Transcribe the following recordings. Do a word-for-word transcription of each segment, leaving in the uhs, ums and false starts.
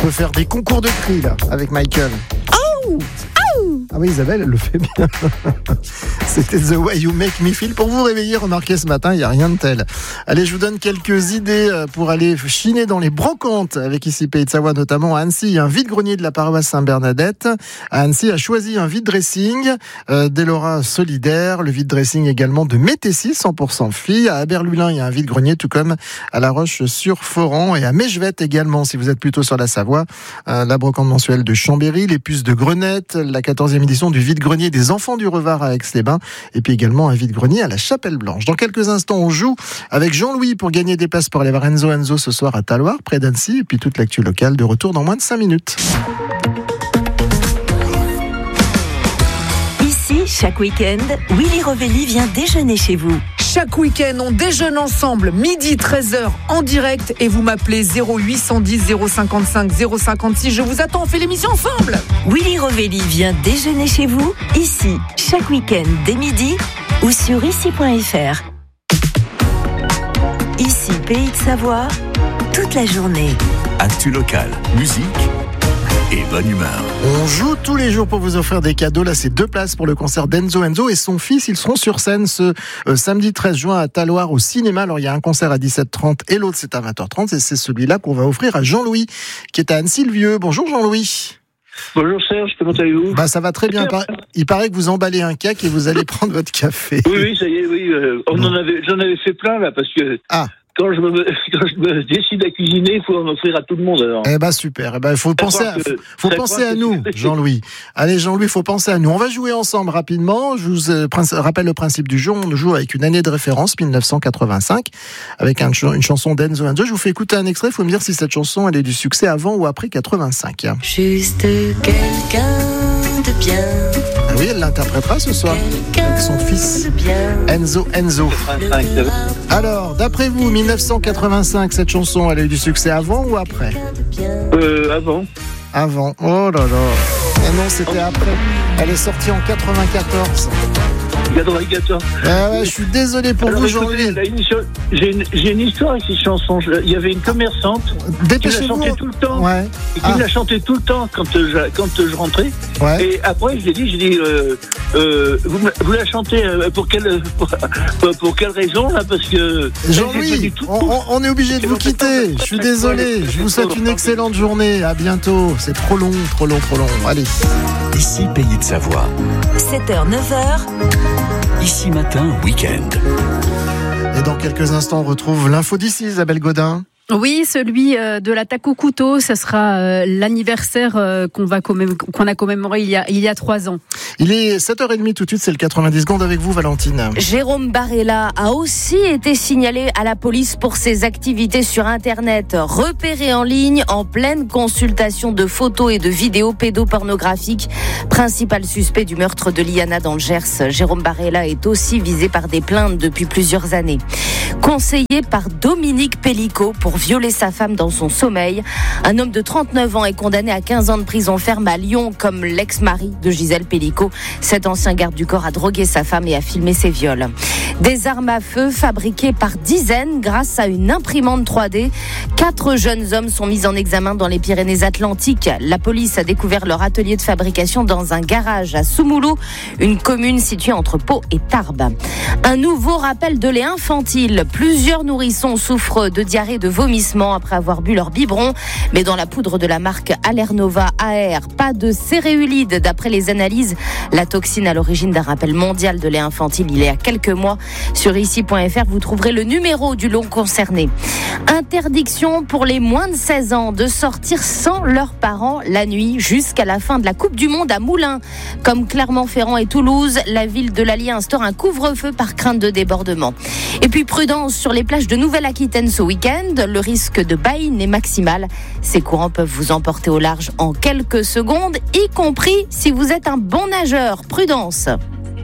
peut faire des concours de cris là avec Michael. Oh, oh. Ah oui, Isabelle, elle le fait bien. C'était The Way You Make Me Feel. Pour vous réveiller, remarquez ce matin, il n'y a rien de tel. Allez, je vous donne quelques idées pour aller chiner dans les brocantes avec ici Pays de Savoie, notamment à Annecy. Il y a un vide-grenier de la paroisse Saint-Bernadette. À Annecy a choisi un vide-dressing euh, d'Elora Solidaire. Le vide-dressing également de Métessy, cent pour cent filles. À Aberlulin, il y a un vide-grenier, tout comme à La Roche-sur-Foran. Et à Mégevette également, si vous êtes plutôt sur la Savoie. Euh, la brocante mensuelle de Chambéry, les puces de Grenette, la quatorzième édition du vide-grenier des enfants du Revard à Aix-les-Bains. Et puis également un vide-grenier à la Chapelle Blanche. Dans quelques instants, on joue avec Jean-Louis pour gagner des places pour aller voir Enzo Enzo ce soir à Talloires, près d'Annecy. Et puis toute l'actu locale de retour dans moins de cinq minutes. Ici, chaque week-end, Willy Rovelli vient déjeuner chez vous. Chaque week-end, on déjeune ensemble, midi treize heures en direct, et vous m'appelez zéro huit cent dix zéro cinquante-cinq zéro cinquante-six. Je vous attends, on fait l'émission ensemble. Willy Rovelli vient déjeuner chez vous, ici, chaque week-end dès midi ou sur ici point f r. Ici, Pays de Savoie, toute la journée. Actu locale, musique et bonne humeur. On joue tous les jours pour vous offrir des cadeaux. Là, c'est deux places pour le concert d'Enzo Enzo et son fils. Ils seront sur scène ce euh, samedi treize juin à Talloires au cinéma. Alors, il y a un concert à dix-sept heures trente et l'autre, c'est à vingt heures trente. Et c'est celui-là qu'on va offrir à Jean-Louis, qui est à Annecy-le-Vieux. Bonjour Jean-Louis. Bonjour Serge, comment allez-vous ? Bah, ça va très bien. Il paraît que vous emballez un cake et vous allez prendre votre café. Oui, oui, ça y est, oui. Euh, on en avait, j'en avais fait plein, là, parce que... Ah. Quand je, me, quand je me décide à cuisiner, il faut en offrir à tout le monde. Alors. Eh ben super. Eh ben, faut penser, à, faut penser à nous, Jean-Louis. Allez, Jean-Louis, faut penser à nous. On va jouer ensemble rapidement. Je vous euh, rappelle le principe du jeu. On joue avec une année de référence, dix-neuf cent quatre-vingt-cinq, avec un, une chanson d'Enzo Enzo. Je vous fais écouter un extrait. Il faut me dire si cette chanson elle est du succès avant ou après quatre-vingt-cinq. Juste quelqu'un de bien. Ah oui, elle l'interprétera ce soir avec son fils Enzo Enzo. Alors, d'après vous, dix-neuf cent quatre-vingt-cinq, cette chanson, elle a eu du succès avant ou après ? Euh, avant. Avant. Oh là là. Et non, c'était après. Elle est sortie en quatre-vingt-quatorze. quatre-vingt-quatorze. Ah ouais, je suis désolé pour Alors, vous, écoutez, Jean-Louis. J'ai une, j'ai une histoire avec cette chanson. Il y avait une commerçante qui la chantait tout le temps. Ouais. Et qui ah. me la chantait tout le temps quand je, quand je rentrais. Ouais. Et après, je l'ai dit, j'ai dit, euh, euh, vous, vous la chantez pour quelle, pour, pour quelle raison là ? Parce que Jean-Louis, on, on est obligé de vous quitter. Je suis désolé. Je vous souhaite une excellente journée. À bientôt. C'est trop long, trop long, trop long. Allez. Ici, Pays de Savoie. sept heures, neuf heures. Ici matin, week-end. Et dans quelques instants, on retrouve l'info d'ici, Isabelle Godin. Oui, celui de l'attaque au couteau, ce sera euh, l'anniversaire euh, qu'on, va commém- qu'on a commémoré il y a, il y a trois ans. Il est sept heures trente tout de suite, c'est le quatre-vingt-dix secondes avec vous, Valentine. Jérôme Barella a aussi été signalé à la police pour ses activités sur Internet, repéré en ligne en pleine consultation de photos et de vidéos pédopornographiques. Principal suspect du meurtre de Liana dans le Gers, Jérôme Barella est aussi visé par des plaintes depuis plusieurs années. Conseillé par Dominique Pellicot pour violer sa femme dans son sommeil, un homme de trente-neuf ans est condamné à quinze ans de prison ferme à Lyon comme l'ex-mari de Gisèle Pellicot. Cet ancien garde du corps a drogué sa femme et a filmé ses viols. Des armes à feu fabriquées par dizaines grâce à une imprimante trois D. Quatre jeunes hommes sont mis en examen dans les Pyrénées-Atlantiques. La police a découvert leur atelier de fabrication dans un garage à Soumoulou, une commune située entre Pau et Tarbes. Un nouveau rappel de lait infantile. Plusieurs nourrissons souffrent de diarrhée, de vomissements après avoir bu leur biberon. Mais dans la poudre de la marque Allernova A R, pas de céréulide d'après les analyses. La toxine à l'origine d'un rappel mondial de lait infantile il y a quelques mois. Sur ici point f r, vous trouverez le numéro du lot concerné. Interdiction pour les moins de seize ans de sortir sans leurs parents la nuit jusqu'à la fin de la Coupe du Monde à Moulins. Comme Clermont-Ferrand et Toulouse, la ville de l'Allier instaure un couvre-feu par crainte de débordement. Et puis prudence sur les plages de Nouvelle-Aquitaine ce week-end. Le risque de baïne est maximal. Ces courants peuvent vous emporter au large en quelques secondes, y compris si vous êtes un bon nageur. Prudence.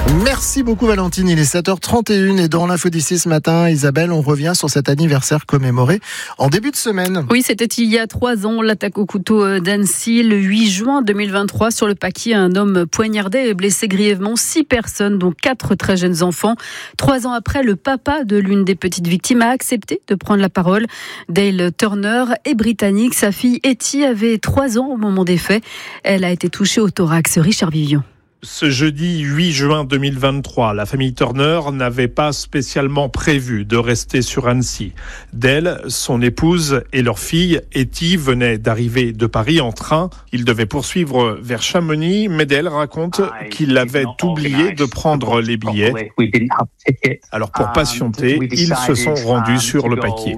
Merci beaucoup Valentine, il est sept heures trente et une et dans l'info d'ici ce matin, Isabelle, on revient sur cet anniversaire commémoré en début de semaine. Oui, c'était il y a trois ans, l'attaque au couteau d'Annecy, le huit juin deux mille vingt-trois. Sur le paquet, un homme poignardé et blessé grièvement six personnes, dont quatre très jeunes enfants. Trois ans après, le papa de l'une des petites victimes a accepté de prendre la parole. Dale Turner est britannique, sa fille Etty avait trois ans au moment des faits. Elle a été touchée au thorax. Richard Vivian. Ce jeudi huit juin deux mille vingt-trois, la famille Turner n'avait pas spécialement prévu de rester sur Annecy. Dale, son épouse et leur fille, Etty, venaient d'arriver de Paris en train. Ils devaient poursuivre vers Chamonix, mais Dale raconte qu'il avait oublié de prendre les billets. Alors pour patienter, ils se sont rendus sur le paquet.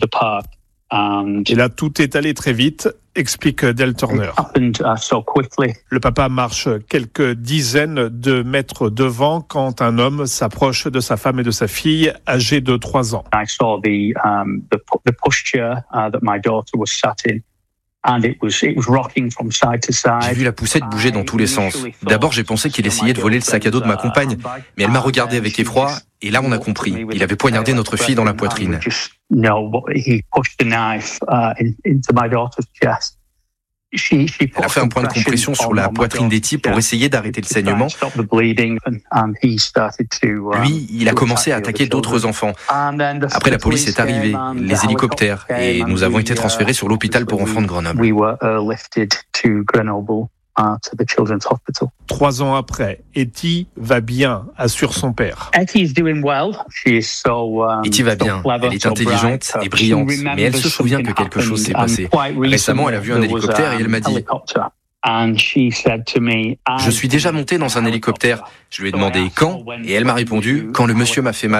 Et là, tout est allé très vite, explique Dale Turner. Le papa marche quelques dizaines de mètres devant quand un homme s'approche de sa femme et de sa fille, âgée de trois ans. J'ai vu la poussette bouger dans tous les sens. D'abord, j'ai pensé qu'il essayait de voler le sac à dos de ma compagne, mais elle m'a regardé avec effroi, et là on a compris. Il avait poignardé notre fille dans la poitrine. Elle a fait un point de compression sur la poitrine d'Etty pour essayer d'arrêter le saignement. Lui, il a commencé à attaquer d'autres enfants. Après, la police est arrivée, les hélicoptères, et nous avons été transférés sur l'hôpital pour enfants de Grenoble. Trois ans après, Etty va bien, assure son père. Etty va bien, elle est intelligente et brillante, mais elle se souvient que quelque chose s'est passé. Récemment, elle a vu un hélicoptère et elle m'a dit « Je suis déjà montée dans un hélicoptère. » Je lui ai demandé « Quand ?» et elle m'a répondu « Quand le monsieur m'a fait mal. »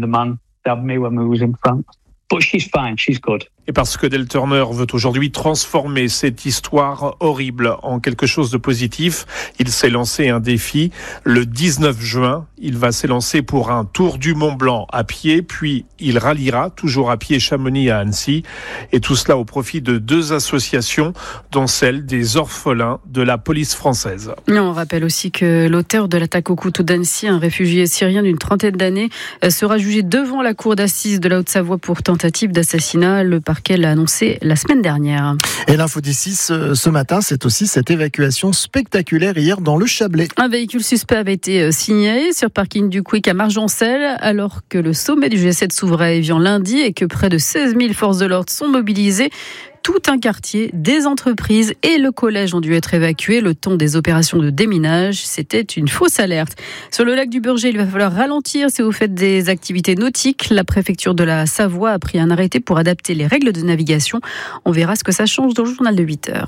Et parce que Dale Turner veut aujourd'hui transformer cette histoire horrible en quelque chose de positif, il s'est lancé un défi. Le dix-neuf juin, il va s'élancer pour un tour du Mont Blanc à pied, puis il ralliera, toujours à pied, Chamonix à Annecy. Et tout cela au profit de deux associations, dont celle des orphelins de la police française. On rappelle aussi que l'auteur de l'attaque au couteau d'Annecy, un réfugié syrien d'une trentaine d'années, sera jugé devant la cour d'assises de la Haute-Savoie pour tentative d'assassinat. Le parquet l'a annoncé la semaine dernière. Et l'info d'ici ce, ce matin, c'est aussi cette évacuation spectaculaire hier dans le Chablais. Un véhicule suspect avait été signalé sur parking du Quick à Margencel, alors que le sommet du G sept s'ouvrait à Évian lundi et que près de seize mille forces de l'ordre sont mobilisées. Tout un quartier, des entreprises et le collège ont dû être évacués le temps des opérations de déminage. C'était une fausse alerte. Sur le lac du Burger, il va falloir ralentir si vous faites des activités nautiques. La préfecture de la Savoie a pris un arrêté pour adapter les règles de navigation. On verra ce que ça change dans le journal de huit heures.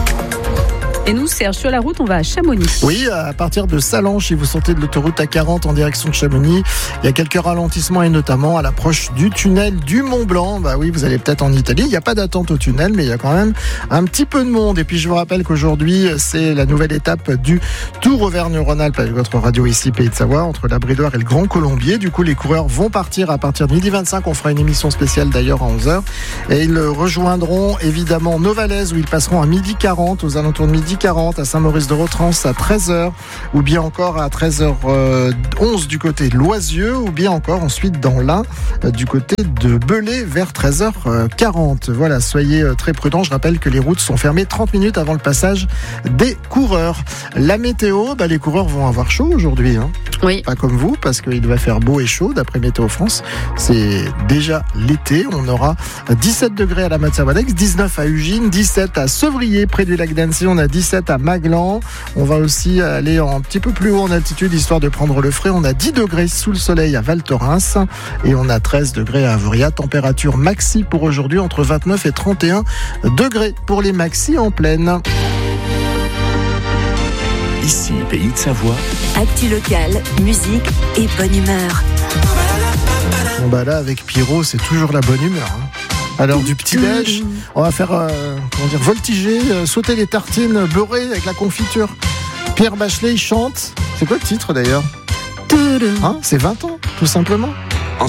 Et nous, Serge, sur la route, on va à Chamonix. Oui, à partir de Sallanches, si vous sortez de l'autoroute A quarante en direction de Chamonix, il y a quelques ralentissements et notamment à l'approche du tunnel du Mont Blanc. Bah oui, vous allez peut-être en Italie. Il n'y a pas d'attente au tunnel, mais il y a quand même un petit peu de monde. Et puis, je vous rappelle qu'aujourd'hui, c'est la nouvelle étape du Tour Auvergne-Rhône-Alpes avec votre radio ici, Pays de Savoie, entre la Bridoire et le Grand Colombier. Du coup, les coureurs vont partir à partir de midi vingt-cinq. On fera une émission spéciale d'ailleurs à onze heures. Et ils rejoindront évidemment Novalaise où ils passeront à midi quarante, aux alentours de midi quarante, à Saint-Maurice-de-Rotrans à treize heures, ou bien encore à treize heures onze du côté de Loisieux, ou bien encore ensuite dans l'Ain du côté de Belay vers treize heures quarante. Voilà, soyez très prudents. Je rappelle que les routes sont fermées trente minutes avant le passage des coureurs. La météo, bah, les coureurs vont avoir chaud aujourd'hui. Hein. Oui. Pas comme vous, parce qu'il va faire beau et chaud d'après Météo France. C'est déjà l'été. On aura dix-sept degrés à la Mat-Servolex, dix-neuf à Ugine, dix-sept à Sevrier près du lac d'Annecy. On a dix-sept à Maglan. On va aussi aller un petit peu plus haut en altitude histoire de prendre le frais. On a dix degrés sous le soleil à Val Thorens et on a treize degrés à Avria. Température maxi pour aujourd'hui entre vingt-neuf et trente et un degrés pour les maxi en plaine. Ici, Pays de Savoie. Actu locale, musique et bonne humeur. Bon bah là avec Pierrot, c'est toujours la bonne humeur. Hein. À l'heure du petit-déj, on va faire, euh, comment dire, voltiger, euh, sauter les tartines beurrées avec la confiture. Pierre Bachelet, il chante. C'est quoi le titre d'ailleurs ? Hein, c'est vingt ans, tout simplement.